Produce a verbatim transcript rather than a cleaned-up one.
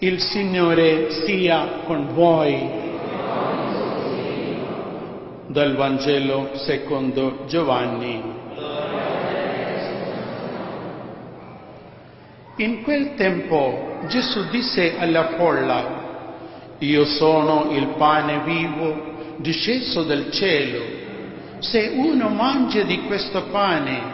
Il Signore sia con voi. Dal Vangelo secondo Giovanni. In quel tempo Gesù disse alla folla: Io sono il pane vivo disceso dal cielo. Se uno mangia di questo pane